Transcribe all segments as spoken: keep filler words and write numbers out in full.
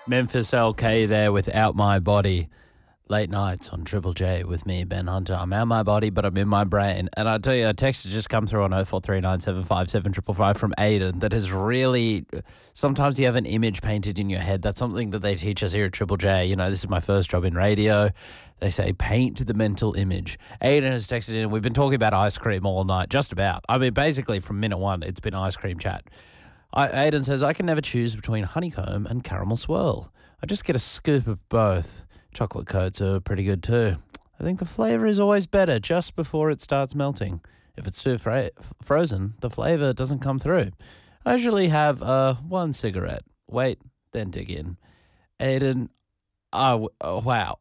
Memphis L K there with Out My Body. Late nights on Triple J with me, Ben Hunter. I'm out my body, but I'm in my brain. And I tell you, a text has just come through on oh four three nine seven five seven five five from Aiden that has really, sometimes you have an image painted in your head. That's something that they teach us here at Triple J. You know, this is my first job in radio. They say paint the mental image. Aiden has texted in, and we've been talking about ice cream all night, just about. I mean, basically from minute one, it's been ice cream chat. I, Aiden says, I can never choose between honeycomb and caramel swirl. I just get a scoop of both. Chocolate coats are pretty good too. I think the flavour is always better just before it starts melting. If it's too fra- frozen, the flavour doesn't come through. I usually have uh, one cigarette. Wait, then dig in. Aiden, oh, oh wow.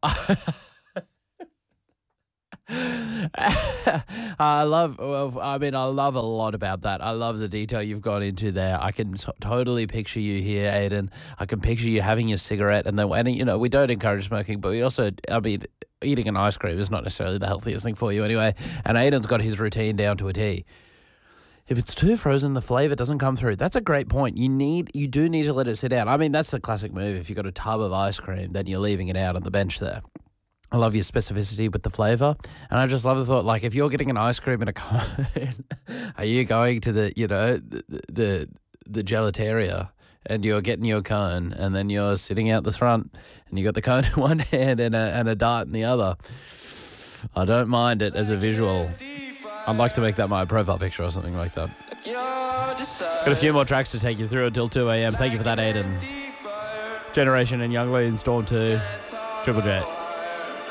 I love, I mean, I love a lot about that. I love the detail you've gone into there. I can t- totally picture you here, Aiden. I can picture you having your cigarette, and then, and you know, we don't encourage smoking, but we also, I mean, eating an ice cream is not necessarily the healthiest thing for you anyway. And Aiden's got his routine down to a T. If it's too frozen, the flavour doesn't come through. That's a great point. You need, you do need to let it sit out. I mean, that's the classic move. If you've got a tub of ice cream, then you're leaving it out on the bench there. I love your specificity with the flavour. And I just love the thought, like, if you're getting an ice cream in a cone, are you going to the, you know, the, the the gelateria and you're getting your cone and then you're sitting out the front and you got the cone in one hand and a, and a dart in the other. I don't mind it as a visual. I'd like to make that my profile picture or something like that. Got a few more tracks to take you through until two a.m. Thank you for that, Aiden. Generation and Young Lee in Storm two. Triple J.